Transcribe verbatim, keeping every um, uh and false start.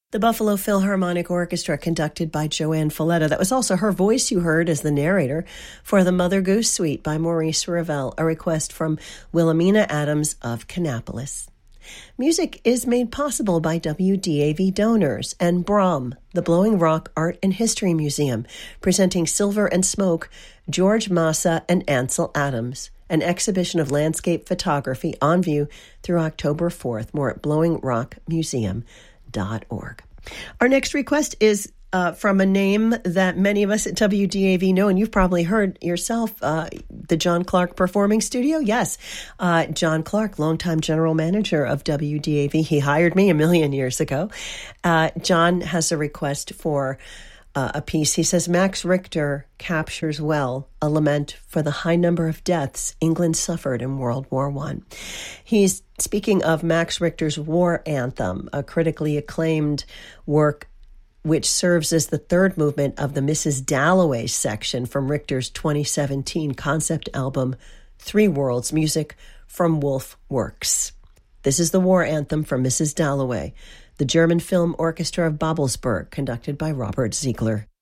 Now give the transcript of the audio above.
The Buffalo Philharmonic Orchestra, conducted by Joanne Falletta. That was also her voice you heard as the narrator for the Mother Goose Suite by Maurice Ravel, a request from Wilhelmina Adams of Kannapolis. Music is made possible by W D A V donors and Brom, the Blowing Rock Art and History Museum, presenting Silver and Smoke, George Massa and Ansel Adams, an exhibition of landscape photography on view through October fourth. More at blowing rock museum dot org. Our next request is uh, from a name that many of us at W D A V know, and you've probably heard yourself, uh, the John Clark Performing Studio. Yes, uh, John Clark, longtime general manager of W D A V. He hired me a million years ago. Uh, John has a request for uh, a piece. He says, Max Richter captures well a lament for the high number of deaths England suffered in World War One. He's speaking of Max Richter's War Anthem, a critically acclaimed work which serves as the third movement of the Missus Dalloway section from Richter's twenty seventeen concept album, Three Worlds, Music from Wolf Works. This is the War Anthem from Missus Dalloway, the German Film Orchestra of Babelsberg, conducted by Robert Ziegler.